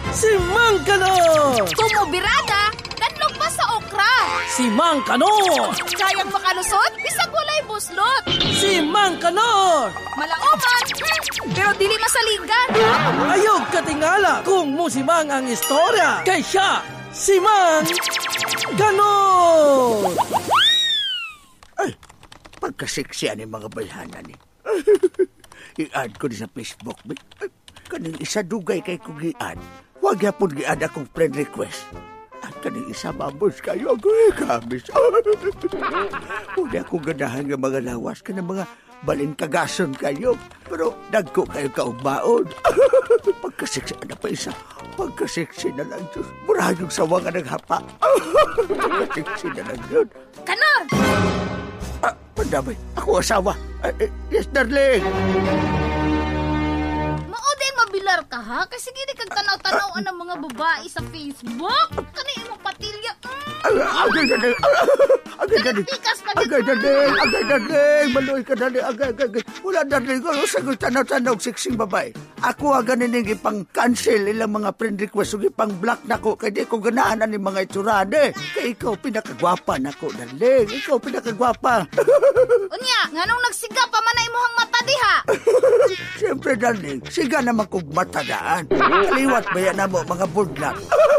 Si Mang Kanor! Kumubirada, danlog pa sa okra. Si Mang Kanor! Kayang makalusot, bisag walay buslot. Si Mang Kanor! Malauman, pero dili masaligan. Ayog katingala kung musimang ang istorya. Kay siya, si Mang Kanor! Ay, pagkasiksyan ng mga bayhanan ni. I-add ko sa Facebook. Kaning isa dugay kay kong i-add. Huwag yapon i-add akong friend request. At kaning isa mabos kayo, ako kamis. Huwag akong ganahan ng mga lawas ka ng mga balin-kagason kayo. Pero dagko kayo kaugmaon. Pagkasiksi na pa isa. Pagkasiksi na lang, Diyos. Murahan yung sawa nga naghapa. Pagkasiksi na lang yun. Kanor! Pandamay, ako asawa. Yes, darling. Maudin mabilar ka ha? Kasi gini kag tanaw-tanaw ang mga babae sa Facebook. Kani imong patilya. Agay, darling. Agay, darling. Pikas pa Agay, darling. Agay, darling. Maloy ka, darling. Agay. Wala, darling. Ano sagot tanaw-tanaw siksing babae? Ako aganin yung ipang-cancel ilang mga friend request o ipang-block na ko. Kaya di ko ganahan ni mga itsurade. Kaya ikaw pinakagwapa na ko, darling. Ikaw pinakagwapa. Unya, nganong nagsiga pa man na imuhang mata diha? Siyempre, darling. Siga naman kong matadaan. Kaliwat ba yan na mo, mga budlak?